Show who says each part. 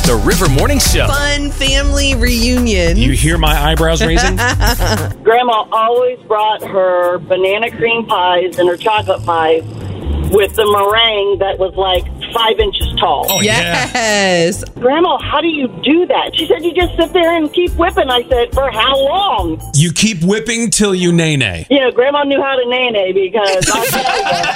Speaker 1: The River Morning Show.
Speaker 2: Fun family reunion.
Speaker 1: You hear my eyebrows raising?
Speaker 3: Grandma always brought her banana cream pies and her chocolate pies with the meringue that was like 5 inches tall.
Speaker 1: Oh,
Speaker 2: Yes.
Speaker 3: Grandma, how do you do that? She said, you just sit there and keep whipping. I said, for how long?
Speaker 1: You keep whipping till you nay-nay.
Speaker 3: You know, Grandma knew how to nay-nay because I'll tell you,